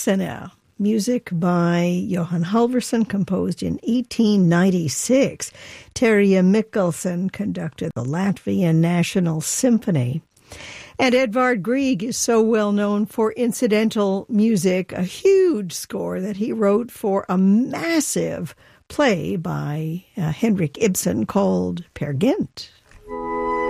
Arsena, music by Johan Halvorsen, composed in 1896. Terje Mikkelsen conducted the Latvian National Symphony. And Edvard Grieg is so well known for incidental music, a huge score that he wrote for a massive play by Henrik Ibsen called Peer Gynt.